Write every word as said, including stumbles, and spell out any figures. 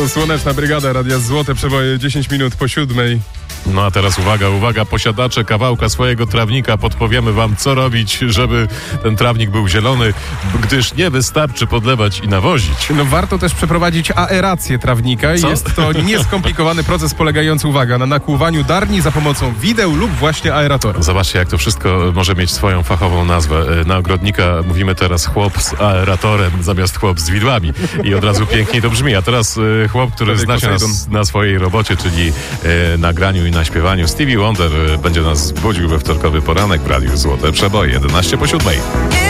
To Słoneczna Brygada, Radia Złote Przeboje, dziesięć minut po siódmej. No a teraz uwaga, uwaga, posiadacze kawałka swojego trawnika, podpowiemy wam, co robić, żeby ten trawnik był zielony, gdyż nie wystarczy podlewać i nawozić. No warto też przeprowadzić aerację trawnika. Co? Jest to nieskomplikowany proces polegający, uwaga, na nakłuwaniu darni za pomocą wideł lub właśnie aeratora. Zobaczcie, jak to wszystko może mieć swoją fachową nazwę. Na ogrodnika mówimy teraz chłop z aeratorem zamiast chłop z widłami. I od razu piękniej to brzmi. A teraz y, chłop, który zna się na, na swojej robocie, czyli y, na graniu i na śpiewaniu. Stevie Wonder y, będzie nas budził we wtorkowy poranek w Radiu Złote Przeboje, jedenaście po siódmej.